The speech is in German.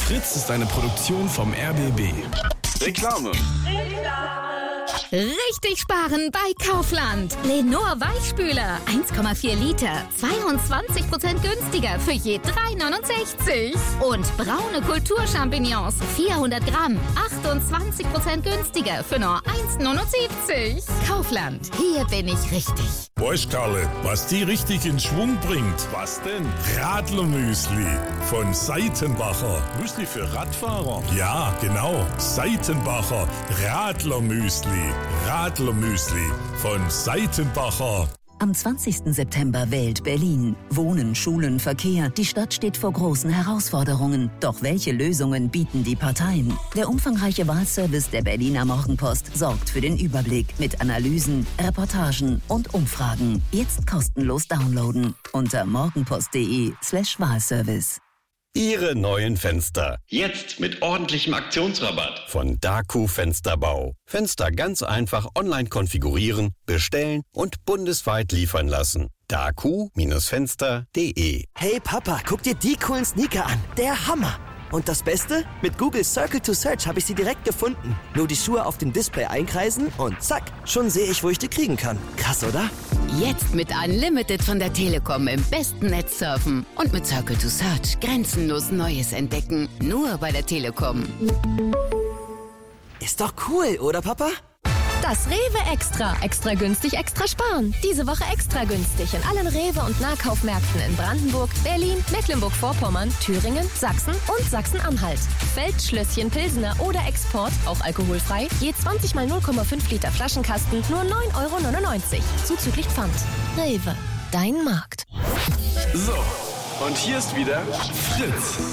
Fritz ist eine Produktion vom RBB. Reklame. Richtig sparen bei Kaufland. Lenor Weichspüler, 1,4 Liter, 22% günstiger für je 3,69. Und braune Kulturchampignons, 400 Gramm, 28% günstiger für nur 1,79. Kaufland, hier bin ich richtig. Weißt Karle, was die richtig in Schwung bringt? Was denn? Radlermüsli von Seitenbacher. Müsli für Radfahrer? Ja, genau. Seitenbacher Radlermüsli. Radlermüsli von Seitenbacher. Am 20. September wählt Berlin. Wohnen, Schulen, Verkehr. Die Stadt steht vor großen Herausforderungen. Doch welche Lösungen bieten die Parteien? Der umfangreiche Wahlservice der Berliner Morgenpost sorgt für den Überblick mit Analysen, Reportagen und Umfragen. Jetzt kostenlos downloaden unter morgenpost.de/Wahlservice. Ihre neuen Fenster. Jetzt mit ordentlichem Aktionsrabatt. Von Daku Fensterbau. Fenster ganz einfach online konfigurieren, bestellen und bundesweit liefern lassen. daku-fenster.de. Hey Papa, guck dir die coolen Sneaker an. Der Hammer. Und das Beste? Mit Google Circle to Search habe ich sie direkt gefunden. Nur die Schuhe auf dem Display einkreisen und zack, schon sehe ich, wo ich die kriegen kann. Krass, oder? Jetzt mit Unlimited von der Telekom im besten Netz surfen. Und mit Circle to Search grenzenlos Neues entdecken. Nur bei der Telekom. Ist doch cool, oder Papa? Das Rewe Extra. Extra günstig, extra sparen. Diese Woche extra günstig in allen Rewe- und Nahkaufmärkten in Brandenburg, Berlin, Mecklenburg-Vorpommern, Thüringen, Sachsen und Sachsen-Anhalt. Feldschlösschen Pilsener oder Export, auch alkoholfrei, je 20 mal 0,5 Liter Flaschenkasten, nur 9,99 €. Zuzüglich Pfand. Rewe, dein Markt. So, und hier ist wieder Fritz.